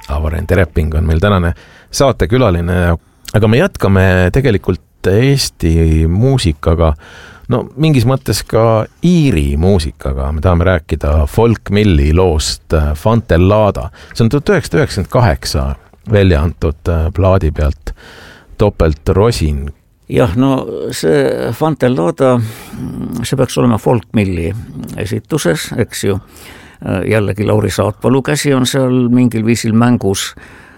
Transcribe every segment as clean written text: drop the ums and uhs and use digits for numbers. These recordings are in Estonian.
Avarend Tereping on meil tänane saatekülaline, aga me jätkame tegelikult Eesti muusikaga, no mingis mõttes ka Iiri muusikaga. Me tahame rääkida Folk Milli loost Fantellada. See on 1998 välja antud plaadi pealt Topelt Rosin. Jah, no see Fantellada, see peaks olema Folk Milli esituses, eks ju. Jällegi Lauri Saatpalu käsi on seal mingil viisil mängus.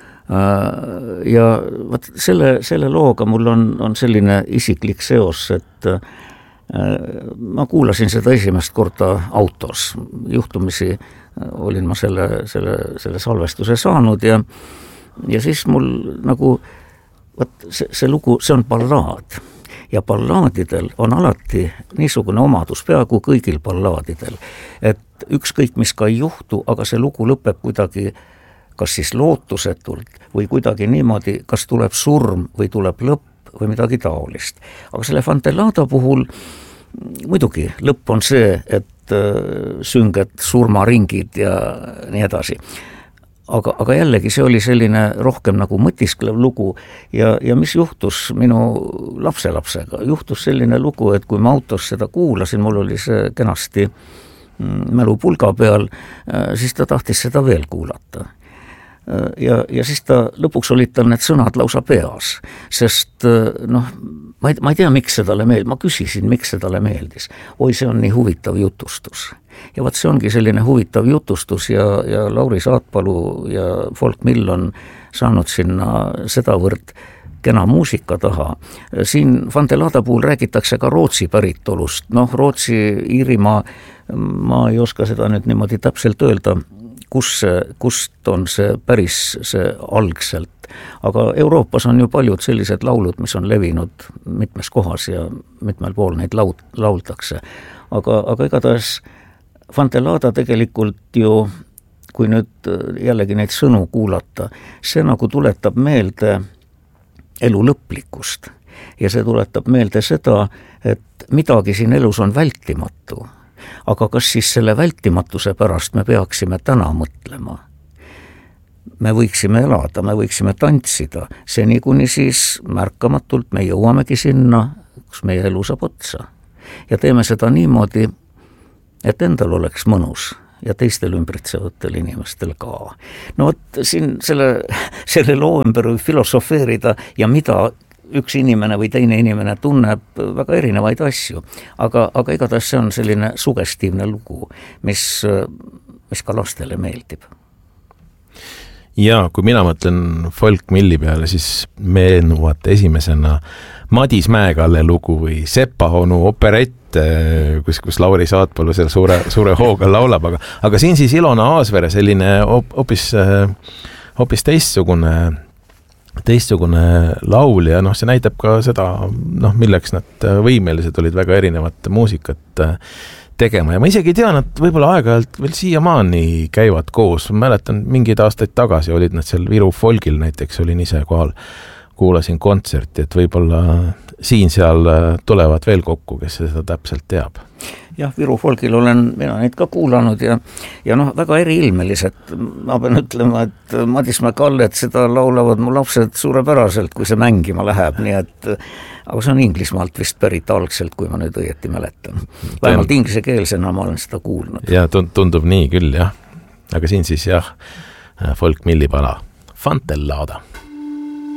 Ja võt, selle looga mul on selline isiklik seos, et ma kuulasin seda esimest korda autos. Juhtumisi olin ma selle salvestuse saanud ja siis mul nagu see lugu, see on ballaad. Ja ballaadidel on alati niisugune omadus, peaaegu kõigil ballaadidel, et ükskõik mis ka ei juhtu, aga see lugu lõpeb kuidagi kas siis lootusetult või kuidagi niimoodi, kas tuleb surm või tuleb lõpp või midagi taolist. Aga selle Fantellada puhul muidugi lõpp on see, et sünged surmaringid ja nii edasi. Aga jällegi see oli selline rohkem nagu mõtisklev lugu ja mis juhtus minu lapselapsega? Juhtus selline lugu, et kui ma autos seda kuulasin, mul oli see kenasti mälupulga peal, siis ta tahtis seda veel kuulata. Ja siis ta lõpuks olid tal need sõnad lausa peas, sest ma ei tea, miks see talle meeldis. Ma küsisin, miks see talle meeldis. Oi, see on nii huvitav jutustus. Ja vaat see ongi selline huvitav jutustus ja Lauri Saatpalu ja Folk Mill on saanud sinna sedavõrd kena muusika taha. Siin Fantellada puhul räägitakse ka Rootsi päritolust. Rootsi, Iirimaa, ma ei oska seda nüüd niimoodi täpselt öelda, kust on see päris see algselt. Aga Euroopas on ju paljud sellised laulud, mis on levinud mitmes kohas ja mitmel pool neid lauldakse. Aga igatahes Fantellada tegelikult ju, kui nüüd jällegi neid sõnu kuulata, see nagu tuletab meelde elu lõplikkust. Ja see tuletab meelde seda, et midagi siin elus on vältimatu. Aga kas siis selle vältimatuse pärast me peaksime täna mõtlema? Me võiksime elada, me võiksime tantsida. Seni kuni siis märkamatult me jõuamegi sinna, kus meie elu saab otsa. Ja teeme seda niimoodi, et endal oleks mõnus ja teistel ümbritsevatel inimestel ka. No vot, siin selle loo ümber filosofeerida ja mida üks inimene või teine inimene tunneb väga erinevaid asju. Aga igatahes see on selline sugestiivne lugu, mis ka lastele meeldib. Ja kui mina mõtlen Folk Milli peale, siis meenuvad esimesena Madis Mäekalle lugu või Sepaonu operett, kus Lauri Saatpalu seal suure hooga laulab, aga siin siis Ilona Aasvere selline hoopis teistsugune laul ja see näitab ka seda, milleks nad võimelised olid väga erinevat muusikat tegema ja ma isegi tean, et võib-olla aeg-ajalt veel siiamaani käivad koos. Mäletan, mingeid aastaid tagasi olid nad seal Viru Folgil näiteks, olin ise kohal, kuulasin kontserti, et võib-olla siin-seal tulevad veel kokku, kes seda täpselt teab. Jah, Viru Folgil olen mina neid ka kuulanud ja väga eriilmelised. Ma pean ütlema, et Madis Mäekalle, et seda laulavad mu lapsed suurepäraselt, kui see mängima läheb, nii et aga see on Inglismaalt vist pärit algselt, kui ma nüüd õieti mäletan. Vähemalt inglisekeelsena ma olen seda kuulnud. Ja tundub nii küll, jah. Aga siin siis jah, Folk Milli pala Fantellada.